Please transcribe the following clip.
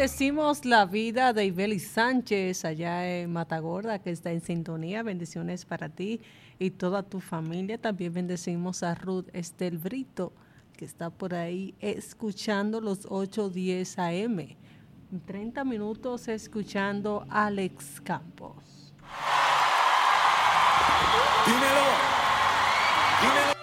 bendecimos la vida de Ibeli Sánchez allá en Matagorda, que está en sintonía. Bendiciones para ti y toda tu familia. También bendecimos a Ruth Estel Brito, que está por ahí escuchando los 8:10 AM. 30 minutos escuchando Alex Campos. Dímelo, dímelo.